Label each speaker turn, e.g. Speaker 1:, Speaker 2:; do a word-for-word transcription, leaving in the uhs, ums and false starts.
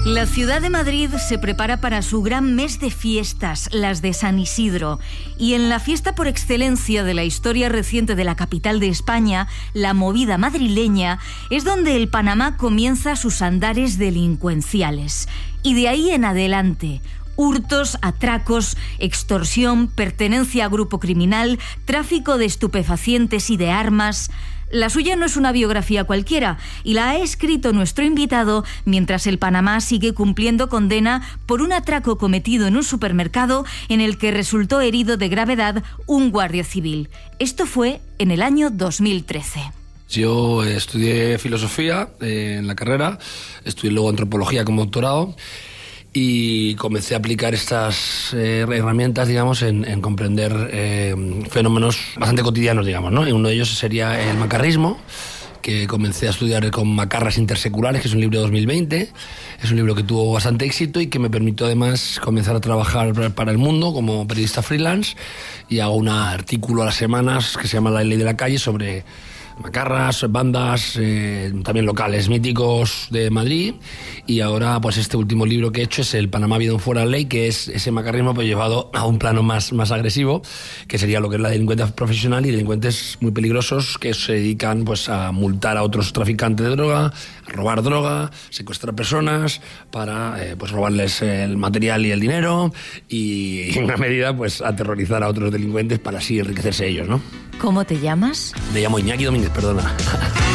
Speaker 1: La ciudad de Madrid se prepara para su gran mes de fiestas, las de San Isidro. Y en la fiesta por excelencia de la historia reciente de la capital de España, la movida madrileña, es donde el Panamá comienza sus andares delincuenciales. Y de ahí en adelante, hurtos, atracos, extorsión, pertenencia a grupo criminal, tráfico de estupefacientes y de armas. La suya no es una biografía cualquiera y la ha escrito nuestro invitado mientras el Panamá sigue cumpliendo condena por un atraco cometido en un supermercado en el que resultó herido de gravedad un guardia civil. Esto fue en el año dos mil trece.
Speaker 2: Yo estudié filosofía eh, en la carrera, estudié luego antropología como doctorado y comencé a aplicar estas eh, herramientas, digamos, en, en comprender eh, fenómenos bastante cotidianos, digamos, ¿no? Y uno de ellos sería el macarrismo, que comencé a estudiar con Macarras Interseculares, que es un libro de dos mil veinte. Es un libro que tuvo bastante éxito y que me permitió además comenzar a trabajar para El Mundo como periodista freelance, y hago un artículo a las semanas que se llama La Ley de la Calle sobre macarras, bandas, eh, también locales míticos de Madrid. Y ahora pues este último libro que he hecho es El Panamá Vida Fuera de la Ley, que es ese macarrismo pues llevado a un plano más, más agresivo, que sería lo que es la delincuencia profesional y delincuentes muy peligrosos que se dedican pues a multar a otros traficantes de droga, a robar droga, secuestrar personas para eh, pues robarles el material y el dinero y en una medida pues aterrorizar a otros delincuentes para así enriquecerse ellos, ¿no?
Speaker 1: ¿Cómo te llamas?
Speaker 2: Me llamo Iñaki Domínguez, perdona.